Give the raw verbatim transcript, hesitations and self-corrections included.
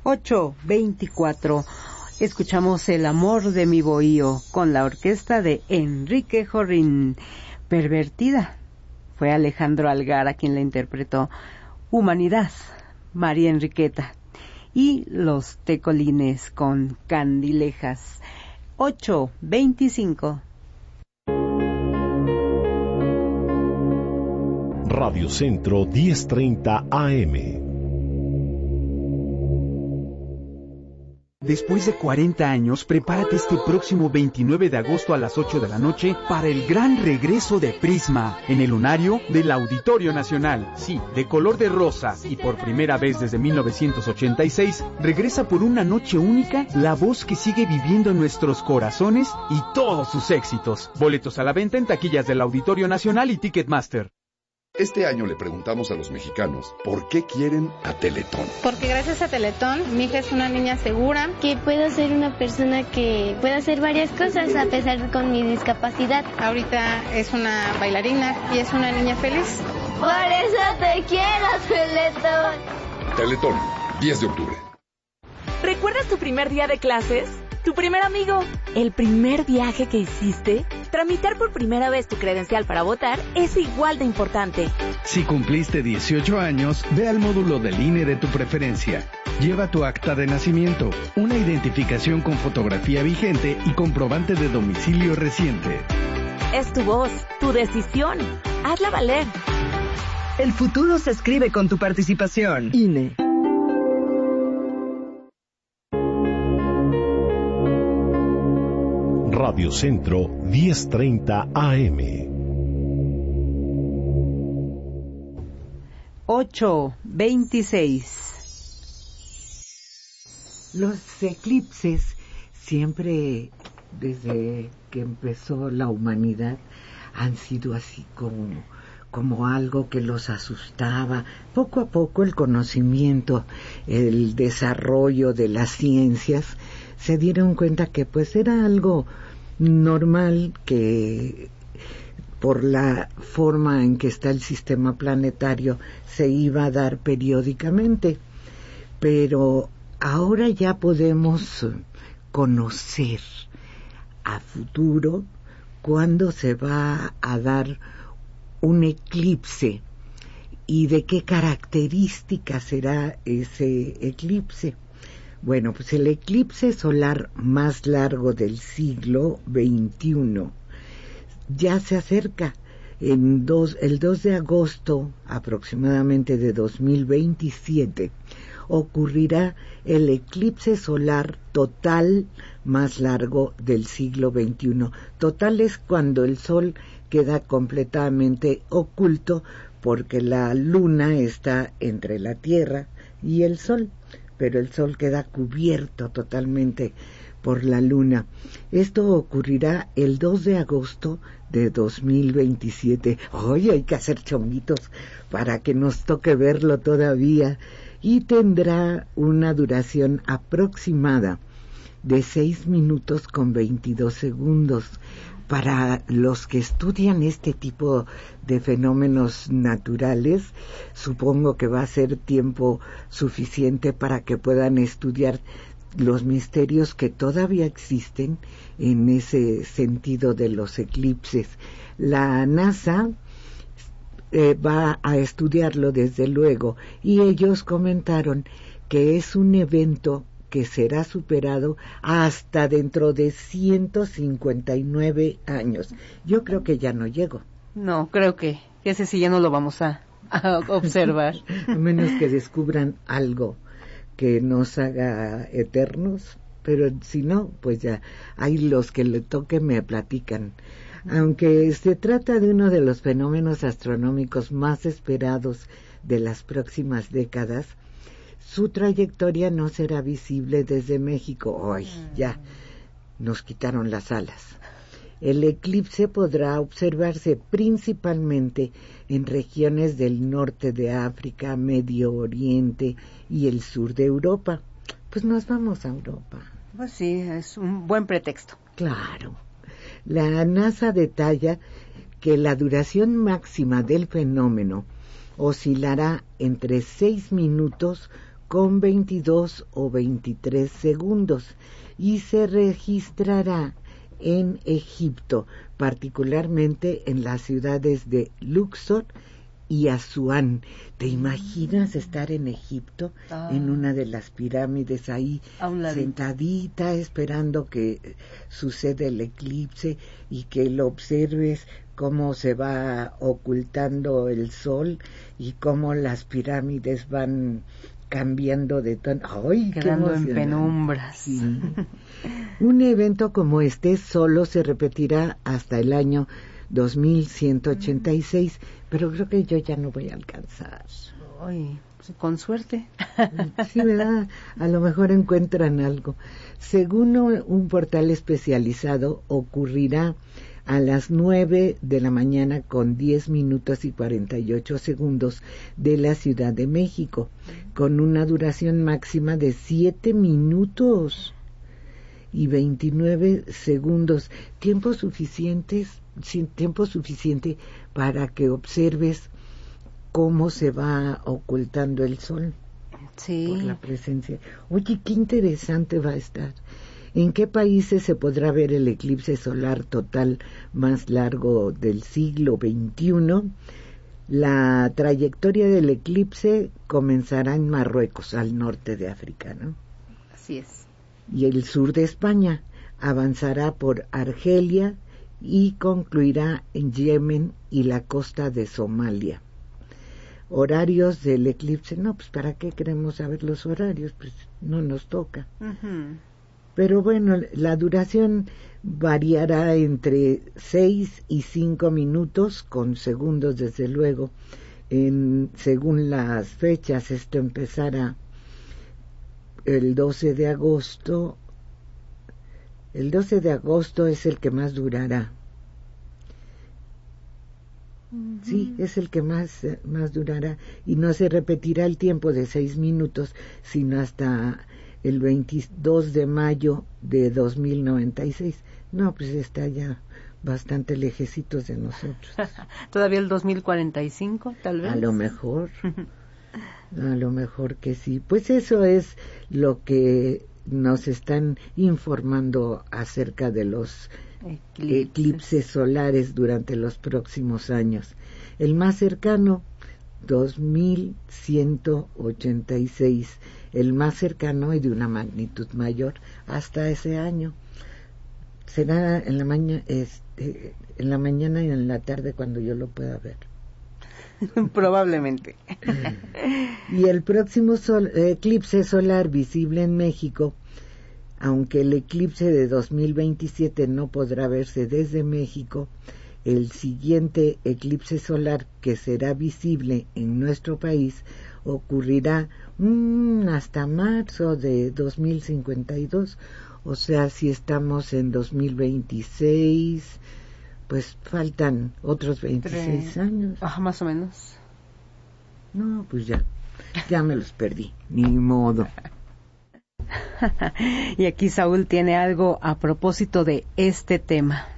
ocho veinticuatro. Escuchamos El amor de mi bohío con la orquesta de Enrique Jorrín. Pervertida. Fue Alejandro Algarra quien la interpretó. Humanidad, María Enriqueta. Y Los Tecolines con Candilejas. ocho veinticinco. Radio Centro diez treinta A M. Después de cuarenta años, prepárate este próximo veintinueve de agosto a las ocho de la noche para el gran regreso de Prisma en el lunario del Auditorio Nacional. Sí, de color de rosa y por primera vez desde mil novecientos ochenta y seis, regresa por una noche única la voz que sigue viviendo en nuestros corazones y todos sus éxitos. Boletos a la venta en taquillas del Auditorio Nacional y Ticketmaster. Este año le preguntamos a los mexicanos por qué quieren a Teletón. Porque gracias a Teletón, mi hija es una niña segura. Que puedo ser una persona que pueda hacer varias cosas a pesar de con mi discapacidad. Ahorita es una bailarina y es una niña feliz. Por eso te quiero, Teletón. Teletón, diez de octubre. ¿Recuerdas tu primer día de clases? ¿Tu primer amigo? ¿El primer viaje que hiciste? Tramitar por primera vez tu credencial para votar es igual de importante. Si cumpliste dieciocho años, ve al módulo del I N E de tu preferencia. Lleva tu acta de nacimiento, una identificación con fotografía vigente y comprobante de domicilio reciente. Es tu voz, tu decisión. Hazla valer. El futuro se escribe con tu participación. I N E. Radio Centro diez treinta A M. ocho veintiséis. Los eclipses siempre, desde que empezó la humanidad, han sido así como, como algo que los asustaba. Poco a poco el conocimiento, el desarrollo de las ciencias, se dieron cuenta que pues era algo normal, que por la forma en que está el sistema planetario se iba a dar periódicamente, pero ahora ya podemos conocer a futuro cuándo se va a dar un eclipse y de qué características será ese eclipse. Bueno, pues el eclipse solar más largo del siglo veintiuno ya se acerca. En dos, el dos de agosto aproximadamente de dos mil veintisiete ocurrirá el eclipse solar total más largo del siglo veintiuno. Total es cuando el sol queda completamente oculto porque la luna está entre la Tierra y el sol, pero el sol queda cubierto totalmente por la luna. Esto ocurrirá el dos de agosto de dos mil veintisiete. Hoy hay que hacer chonguitos para que nos toque verlo todavía, y tendrá una duración aproximada de seis minutos con veintidós segundos. Para los que estudian este tipo de fenómenos naturales, supongo que va a ser tiempo suficiente para que puedan estudiar los misterios que todavía existen en ese sentido de los eclipses. La NASA eh, va a estudiarlo desde luego, y ellos comentaron que es un evento que será superado hasta dentro de ciento cincuenta y nueve años. Yo creo que ya no llego. No, creo que ese sí ya no lo vamos a, a observar. A menos que descubran algo que nos haga eternos, pero si no, pues ya, hay los que le toque me platican. Aunque se trata de uno de los fenómenos astronómicos más esperados de las próximas décadas, su trayectoria no será visible desde México. ¡Ay, ya! Nos quitaron las alas. El eclipse podrá observarse principalmente en regiones del norte de África, Medio Oriente y el sur de Europa. Pues nos vamos a Europa. Pues sí, es un buen pretexto. Claro. La NASA detalla que la duración máxima del fenómeno oscilará entre seis minutos con veintidós o veintitrés segundos y se registrará en Egipto, particularmente en las ciudades de Luxor y Asuán. ¿Te imaginas estar en Egipto, ah. en una de las pirámides ahí, sentadita, esperando que suceda el eclipse y que lo observes cómo se va ocultando el sol y cómo las pirámides van cambiando de tono? ¡Ay, quedando en penumbras! Sí. Un evento como este solo se repetirá hasta el año dos mil ciento ochenta y seis, pero creo que yo ya no voy a alcanzar. Ay, pues con suerte. Sí, ¿verdad? A lo mejor encuentran algo. Según un portal especializado, ocurrirá a las nueve de la mañana con diez minutos y cuarenta y ocho segundos de la Ciudad de México, con una duración máxima de siete minutos y veintinueve segundos. Tiempo suficientes sin tiempo suficiente para que observes cómo se va ocultando el sol, sí, por la presencia. Oye, qué interesante va a estar. ¿En qué países se podrá ver el eclipse solar total más largo del siglo veintiuno? La trayectoria del eclipse comenzará en Marruecos, al norte de África, ¿no? Así es. Y el sur de España avanzará por Argelia y concluirá en Yemen y la costa de Somalia. Horarios del eclipse, no, pues ¿para qué queremos saber los horarios? Pues no nos toca. Uh-huh. Pero bueno, la duración variará entre seis y cinco minutos, con segundos desde luego, en, según las fechas. Esto empezará el doce de agosto. El doce de agosto es el que más durará. Uh-huh. Sí, es el que más, más durará. Y no se repetirá el tiempo de seis minutos, sino hasta el veintidós de mayo de dos mil noventa y seis. No, pues está ya bastante lejecitos de nosotros. ¿Todavía el dos mil cuarenta y cinco, tal vez? A lo mejor. A lo mejor que sí. Pues eso es lo que nos están informando acerca de los eclipses. eclipses solares durante los próximos años. El más cercano, dos mil ciento ochenta y seis, el más cercano y de una magnitud mayor hasta ese año. Será en la mañana, este, en la mañana y en la tarde cuando yo lo pueda ver. Probablemente. Y el próximo sol, eclipse solar visible en México, aunque el eclipse de dos mil veintisiete no podrá verse desde México, el siguiente eclipse solar que será visible en nuestro país ocurrirá mmm, hasta marzo de dos mil cincuenta y dos. O sea, si estamos en dos mil veintiséis, pues faltan otros veintiséis años. Ah, más o menos. No, pues ya, ya me los perdí, ni modo. Y aquí Saúl tiene algo a propósito de este tema.